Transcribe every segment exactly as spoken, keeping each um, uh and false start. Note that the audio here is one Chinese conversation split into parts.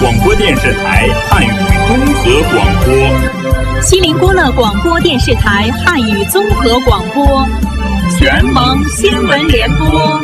广播电视台汉语综合广播， 锡林郭勒广播电视台汉语综合广播，全盟新闻联播。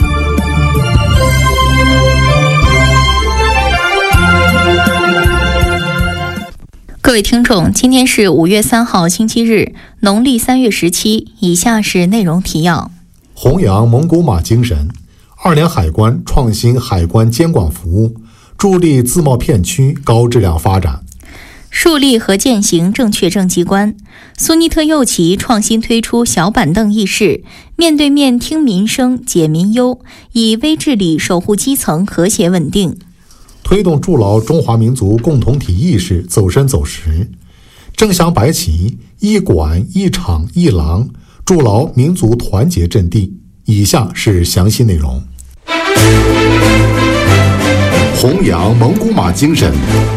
各位听众，今天是五月三号星期日，农历三月十七。以下是内容提要： 弘扬蒙古马精神，二连海关创新海关监管服务，助力自贸片区高质量发展；树立和践行正确政绩观，苏尼特右旗创新推出小板凳议事，面对面听民生解民忧，以微治理守护基层和谐稳定；推动筑牢中华民族共同体意识走深走实，正向白旗一馆一场一廊，筑牢民族团结阵地。以下是详细内容。弘扬蒙古马精神。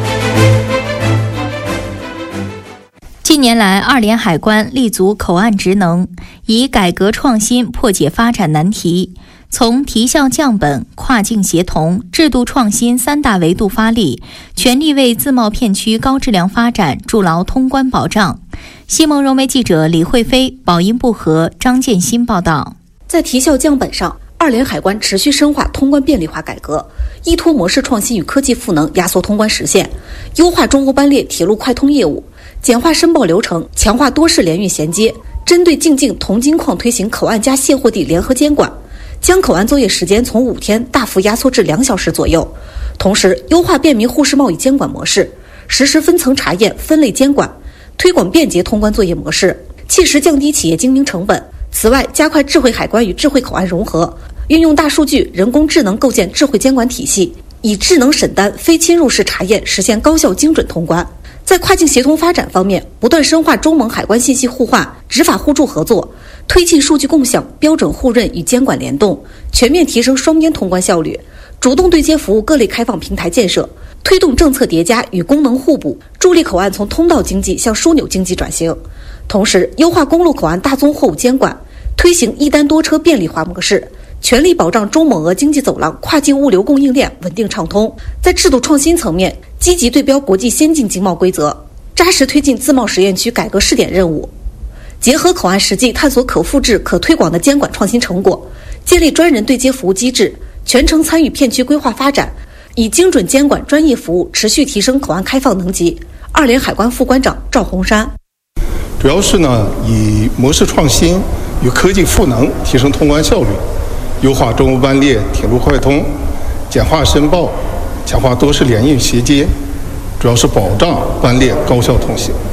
近年来，二连海关立足口岸职能，以改革创新破解发展难题，从提效降本、跨境协同、制度创新三大维度发力，全力为自贸片区高质量发展筑牢通关保障。西蒙融媒记者李慧飞、宝音部和张建新报道。 在提效降本上，二连海关持续深化通关便利化改革，依托模式创新与科技赋能，压缩通关实现，优化中欧班列铁路快通业务，简化申报流程，强化多式联运衔接，针对进境铜金矿推行口岸加卸货地联合监管，将口岸作业时间从五天大幅压缩至两小时左右。同时，优化便民互市贸易监管模式，实施分层查验、分类监管，推广便捷通关作业模式，切实降低企业经营成本。此外，加快智慧海关与智慧口岸融合，运用大数据、人工智能构建智慧监管体系，以智能审单、非侵入式查验实现高效精准通关。在跨境协同发展方面，不断深化中蒙海关信息互换、执法互助合作，推进数据共享、标准互认与监管联动，全面提升双边通关效率，主动对接服务各类开放平台建设，推动政策叠加与功能互补，助力口岸从通道经济向枢纽经济转型。同时，优化公路口岸大宗货物监管，推行一单多车便利化模式，全力保障中蒙俄经济走廊跨境物流供应链稳定畅通。在制度创新层面，积极对标国际先进经贸规则，扎实推进自贸实验区改革试点任务，结合口岸实际探索可复制、可推广的监管创新成果，建立专人对接服务机制，全程参与片区规划发展，以精准监管专业服务持续提升口岸开放能级。二连海关副关长赵红山。 主要是呢，以模式创新与科技赋能提升通关效率，优化中欧班列铁路快通，简化申报，强化多式联运衔接，主要是保障班列高效通行。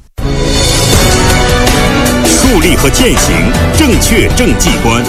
树立和践行正确政绩观。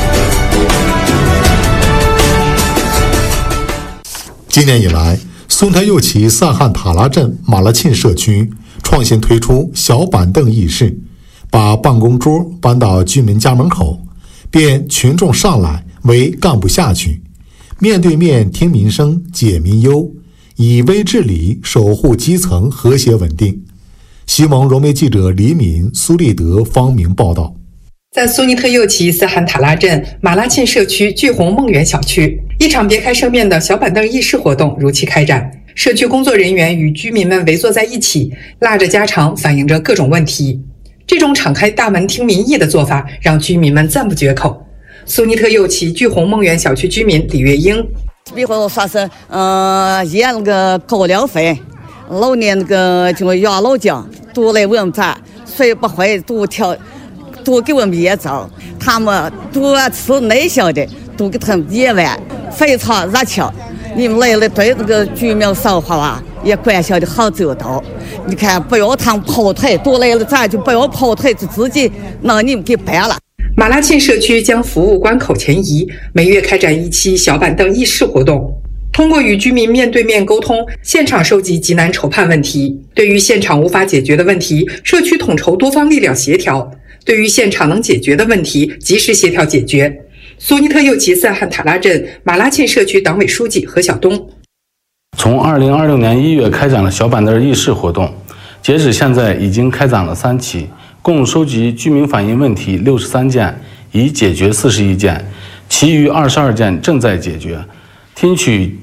今年以来，松台右旗萨汉塔拉镇马拉沁社区创新推出小板凳议事，把办公桌搬到居民家门口，便群众上来为干部下去，面对面听民生解民忧，以微治理守护基层和谐稳定。西蒙融媒记者李敏、苏立德、方明报道。 在苏尼特右旗斯罕塔拉镇马拉沁社区聚宏梦园小区，一场别开生面的小板凳议事活动如期开展。社区工作人员与居民们围坐在一起，拉着家常，反映着各种问题。这种敞开大门听民意的做法，让居民们赞不绝口。苏尼特右旗聚宏梦园小区居民李月英： 比如说是，呃，验那个高粱粉，老年那个就养老金都来问咱，谁不会都挑，都给我们也走，他们都吃内向的，都给他们也完，非常热情。你们来了对那个居民生活啊也关心的很周到。你看，不要他们跑腿，都来了咱就不要跑腿，就自己让你们给办了。 马拉沁社区将服务关口前移，每月开展一期小板凳议事活动，通过与居民面对面沟通，现场收集急难愁盼问题。对于现场无法解决的问题，社区统筹多方力量协调；对于现场能解决的问题，及时协调解决。苏尼特右旗萨汉塔拉镇马拉沁社区党委书记何晓东： 从二零二六年一月开展了小板凳议事活动，截止现在已经开展了三期，共收集居民反映问题六十三件，已解决四十一件，其余二十二件正在解决。听取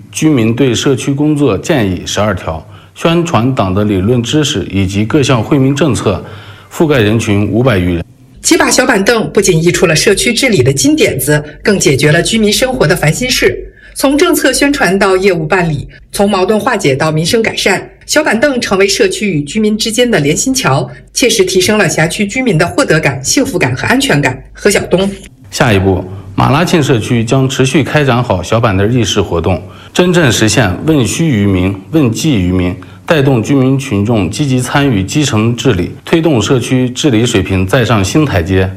居民对社区工作建议十二条，宣传党的理论知识以及各项惠民政策，覆盖人群五百余人。 几把小板凳不仅溢出了社区治理的金点子，更解决了居民生活的烦心事。从政策宣传到业务办理，从矛盾化解到民生改善，小板凳成为社区与居民之间的连心桥，切实提升了辖区居民的获得感、幸福感和安全感。何晓东。 下一步，马拉沁社区将持续开展好小板凳议事活动，真正实现问需于民、问计于民，带动居民群众积极参与基层治理，推动社区治理水平再上新台阶。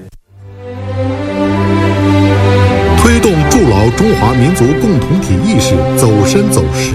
推动筑牢中华民族共同体意识走深走实。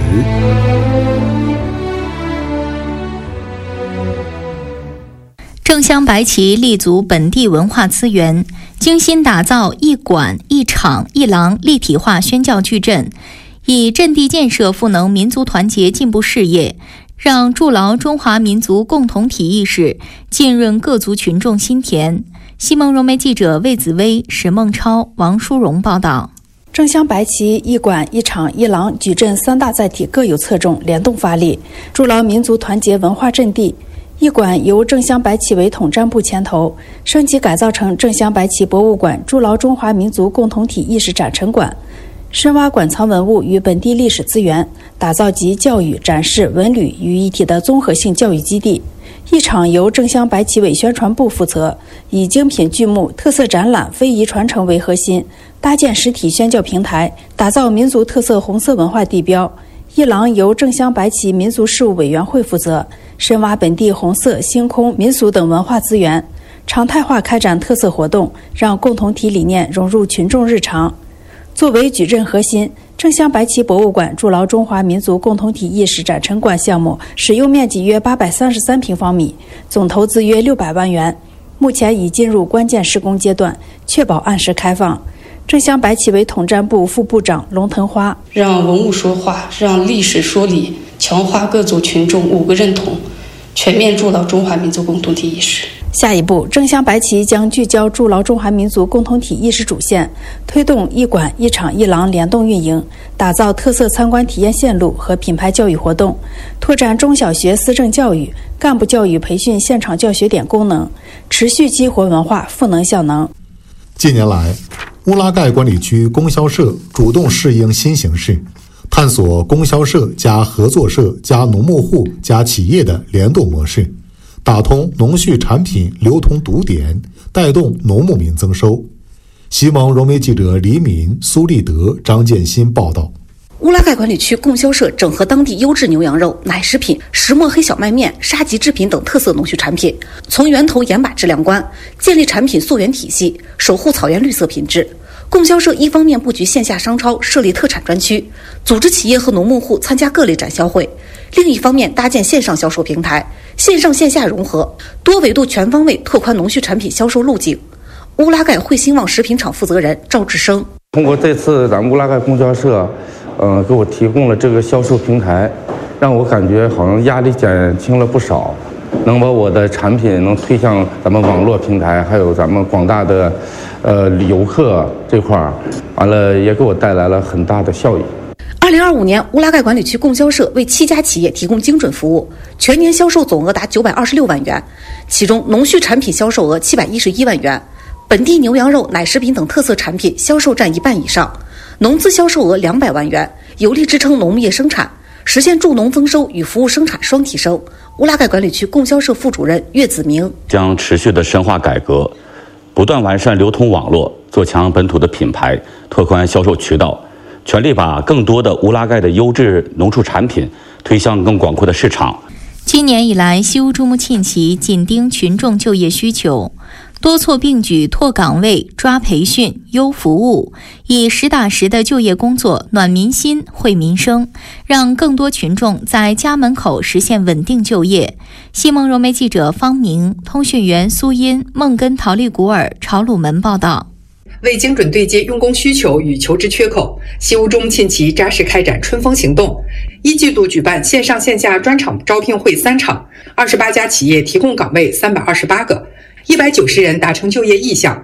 正乡白旗立足本地文化资源，精心打造一馆一场一廊立体化宣教矩阵，以阵地建设赋能民族团结进步事业，让筑牢中华民族共同体意识浸润各族群众心田。西蒙融媒记者魏子薇、石梦超、王淑荣报道。 正乡白旗一馆一场一廊矩阵三大载体各有侧重，联动发力，筑牢民族团结文化阵地。一馆由正乡白旗为统战部牵头，升级改造成正乡白旗博物馆，筑牢中华民族共同体意识展陈馆，深挖馆藏文物与本地历史资源，打造集教育、展示、文旅于一体的综合性教育基地。一场由正乡白旗委宣传部负责，以精品剧目、特色展览、非遗传承为核心，搭建实体宣教平台，打造民族特色红色文化地标。一廊由正乡白旗民俗事务委员会负责，深挖本地红色、星空、民俗等文化资源，常态化开展特色活动，让共同体理念融入群众日常。作为矩阵核心，正乡白旗博物馆筑牢中华民族共同体意识展陈馆项目使用面积约八百三十三平方米，总投资约六百万元，目前已进入关键施工阶段，确保按时开放。正乡白旗为统战部副部长龙腾花， 让文物说话，让历史说理，强化各族群众五个认同，全面筑牢中华民族共同体意识。 下一步，正乡白旗将聚焦筑牢中华民族共同体意识主线，推动一馆一场一廊联动运营，打造特色参观体验线路和品牌教育活动，拓展中小学思政教育、干部教育培训现场教学点功能，持续激活文化赋能效能。 近年来，乌拉盖管理区供销社主动适应新形势，探索供销社加合作社加农牧户加企业的联动模式，打通农畜产品流通堵点，带动农牧民增收。西蒙融媒记者李敏、苏立德、张建新报道。 乌拉盖管理区供销社整合当地优质牛羊肉、奶食品、石磨黑小麦面、沙棘制品等特色农畜产品，从源头严把质量关，建立产品溯源体系，守护草原绿色品质。供销社一方面布局线下商超，设立特产专区，组织企业和农牧户参加各类展销会；另一方面搭建线上销售平台，线上线下融合，多维度全方位拓宽农畜产品销售路径。乌拉盖汇兴旺食品厂负责人赵志生： 通过这次咱们乌拉盖供销社呃，给我提供了这个销售平台，让我感觉好像压力减轻了不少，能把我的产品能推向咱们网络平台，还有咱们广大的呃游客这块儿，完了也给我带来了很大的效益。 二零二五年，乌拉盖管理区供销社为七家企业提供精准服务，全年销售总额达九百二十六万元，其中农畜产品销售额七百一十一万元，本地牛羊肉、奶食品等特色产品销售占一半以上。农资销售额两百万元，有力支撑农牧业生产，实现助农增收与服务生产双提升。乌拉盖管理区供销社副主任岳子明将持续的深化改革，不断完善流通网络，做强本土的品牌，拓宽销售渠道，全力把更多的乌拉盖的优质农畜产品推向更广阔的市场。 今年以来，西乌珠穆沁旗紧盯群众就业需求，多措并举拓岗位、抓培训、优服务，以实打实的就业工作暖民心、惠民生，让更多群众在家门口实现稳定就业。西蒙融媒记者方明、通讯员苏音、孟根陶丽古尔、朝鲁门报道。 为精准对接用工需求与求职缺口，西乌珠穆沁旗扎实开展春风行动。一季度举办线上线下专场招聘会三场，二十八家企业提供岗位三百二十八个，一百九十人达成就业意向。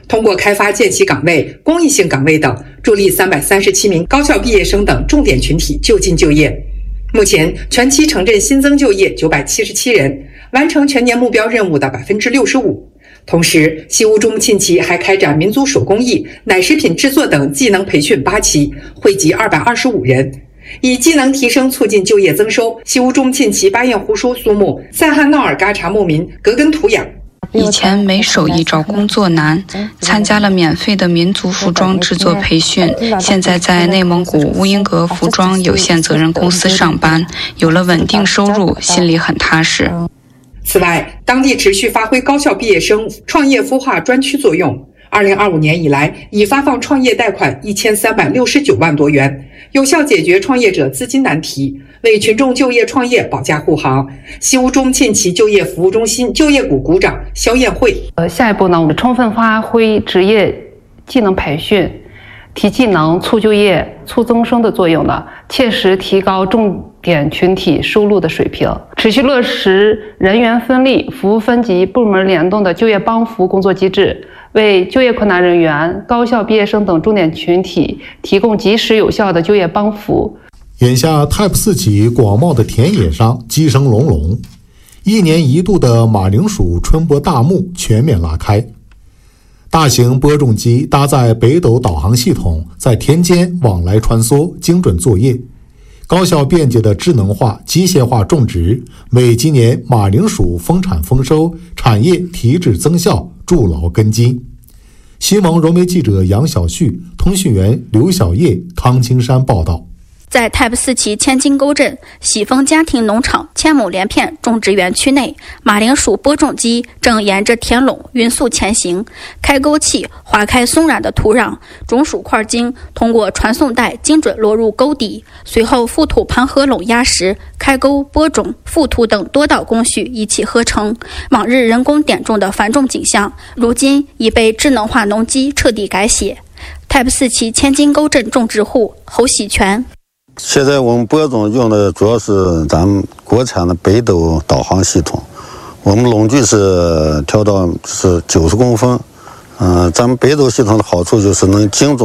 通过开发见习岗位、公益性岗位等，助力三百三十七名高校毕业生等重点群体就近就业。目前，全期城镇新增就业九百七十七人，完成全年目标任务的百分之六十五。同时，西乌中沁旗还开展民族手工艺、奶食品制作等技能培训八期，惠及二百二十五人。以技能提升促进就业增收，西乌中沁旗巴彦胡舒苏木赛汉闹尔嘎查牧民格根图养。 以前没手艺找工作难，参加了免费的民族服装制作培训，现在在内蒙古乌英格服装有限责任公司上班，有了稳定收入，心里很踏实。 此外，当地持续发挥高校毕业生创业孵化专区作用。二零二五年以来，已发放创业贷款一千三百六十九万多元，有效解决创业者资金难题，为群众就业创业保驾护航。西乌中沁旗就业服务中心就业股股长肖艳慧： 呃，下一步呢，我们充分发挥职业技能培训、提技能、促就业、促增生的作用呢，切实提高重点群体收入的水平，持续落实人员分立、服务分级、部门联动的就业帮扶工作机制。为就业困难人员、高校毕业生等重点群体提供及时有效的就业帮扶。 眼下 Type 四起广袤的田野上鸡声隆隆，一年一度的马铃薯春播大幕全面拉开。大型播种机搭载北斗导航系统，在田间往来穿梭，精准作业。高效便捷的智能化、机械化种植，为今年马铃薯丰产丰收、产业提质增效筑牢根基。新闻融媒记者杨小旭、通讯员刘小叶、康青山报道。 在 Type 四旗千金沟镇喜丰家庭农场千亩连片种植园区内，马铃薯播种机正沿着田垄匀速前行，开沟器划开松软的土壤，种薯块茎通过传送带精准落入沟底，随后覆土盘合垄压实，开沟、播种、覆土等多道工序一气呵成。往日人工点种的繁重景象，如今已被智能化农机彻底改写。Type 四旗千金沟镇种植户侯喜全： 现在我们播种用的主要是咱们国产的北斗导航系统，我们垄距是调到是九十公分。嗯、呃，咱们北斗系统的好处就是能精准